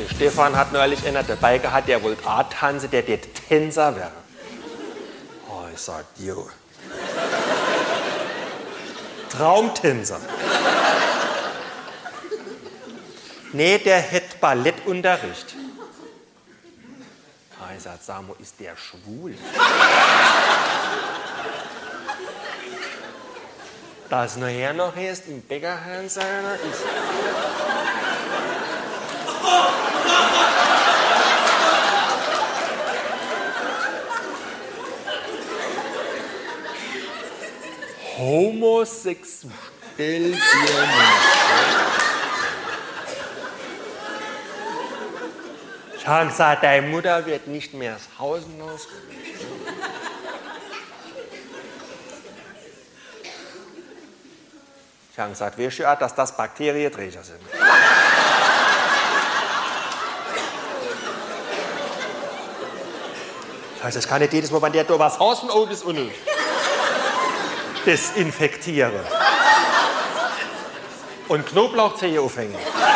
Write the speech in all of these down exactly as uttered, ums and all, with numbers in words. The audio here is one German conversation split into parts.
Stefan hat neulich einer dabei gehabt, der wollte auch tanzen, der der Tänzer wäre. Oh, ich sag, jo. Traumtänzer. Nee, der hätte Ballettunterricht. Ah, ich sag, Samo, ist der schwul? Das nachher noch erst im Bäckerhahn seiner ist. Homosexuell dir nicht. Ich habe gesagt, deine Mutter wird nicht mehr das Haus los. Ich habe gesagt, weißt du, dass das Bakterienträger sind? Das heißt, ich kann nicht jedes Mal, wenn der da was Haus von oben bis unten desinfektiere. Und Knoblauchzehe aufhängen.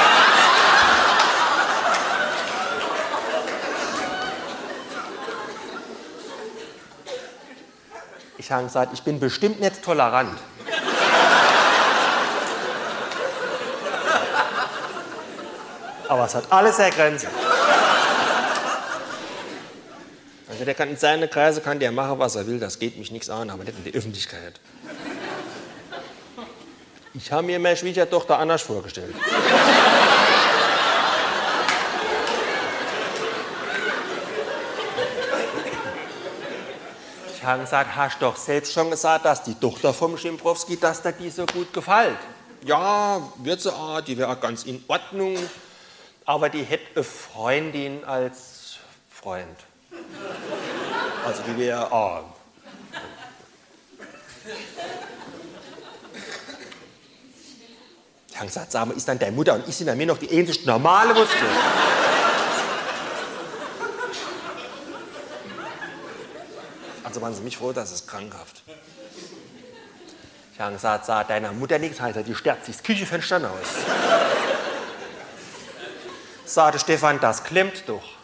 Ich habe gesagt, ich bin bestimmt nicht tolerant. Aber es hat alles seine Grenzen. Also der kann in seine Kreise kann der machen, was er will, das geht mich nichts an, aber nicht in die Öffentlichkeit. Ich habe mir meine Schwiegertochter anders vorgestellt. Ich habe gesagt, hast doch selbst schon gesagt, dass die Tochter vom Schimbrowski, dass dir die so gut gefällt. Ja, wird sie auch, die wäre auch ganz in Ordnung. Aber die hätte eine Freundin als Freund. Also die wäre, oh. Ich habe gesagt, sag mal, ist dann deine Mutter und ich sind dann mir noch die ähnlich normale Wurst. Also waren sie mich froh, dass es krankhaft. Ich habe gesagt, sag deiner Mutter nichts, heißt die sterbt sich das Küchenfenster aus. Sagte Stefan, das klemmt doch.